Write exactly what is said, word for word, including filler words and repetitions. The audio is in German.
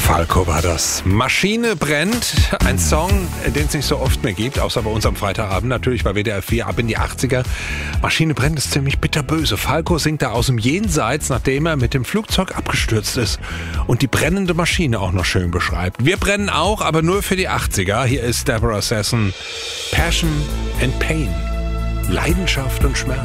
Falco war das. Maschine brennt. Ein Song, den es nicht so oft mehr gibt, außer bei uns am Freitagabend natürlich bei W D R vier ab in die achtziger. Maschine brennt ist ziemlich bitterböse. Falco singt da aus dem Jenseits, nachdem er mit dem Flugzeug abgestürzt ist und die brennende Maschine auch noch schön beschreibt. Wir brennen auch, aber nur für die achtziger. Hier ist Deborah Sasson. Passion and Pain. Leidenschaft und Schmerz.